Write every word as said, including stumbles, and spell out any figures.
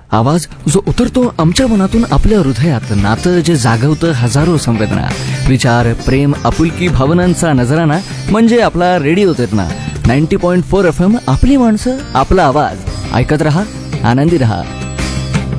आवाज जो उतरतो आमच्या मनातून आपल्या हृदयात, नातं जे जागवतं हजारो संवेदना, विचार, प्रेम, आपुलकी, भावनांचा नजराणा म्हणजे आपला radio Terna. Ninety point four F M, आपली माणसं, आपला आवाज. ऐकत रहा, आनंदी रहा.